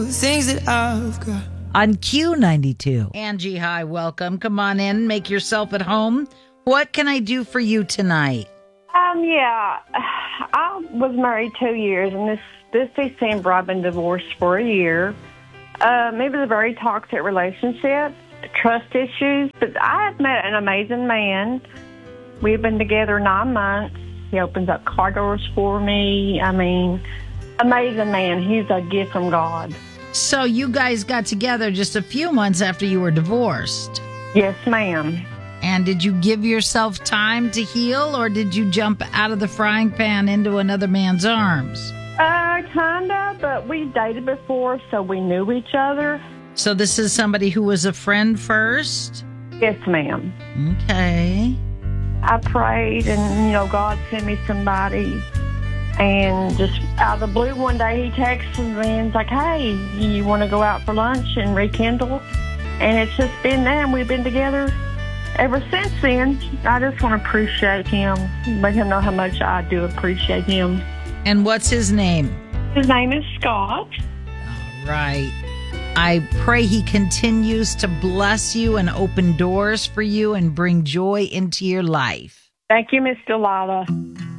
things that I've got. On Q92. Angie, hi, welcome. Come on in, make yourself at home. What can I do for you tonight? Yeah, I was married 2 years, and this December I've been divorced for a year. It was a very toxic relationship, trust issues, but I have met an amazing man. We've been together 9 months. He opens up car doors for me. Amazing man. He's a gift from God. So you guys got together just a few months after you were divorced. Yes, ma'am. And did you give yourself time to heal, or did you jump out of the frying pan into another man's arms? Kinda, but we dated before, so we knew each other. So this is somebody who was a friend first? Yes, ma'am. Okay. I prayed, and, God sent me somebody. And just out of the blue one day, he texted me and was like, hey, you want to go out for lunch and rekindle? And it's just been that, and we've been together ever since then. I just want to appreciate him, let him know how much I do appreciate him. And what's his name? His name is Scott. All right. I pray he continues to bless you and open doors for you and bring joy into your life. Thank you, Miss Delilah.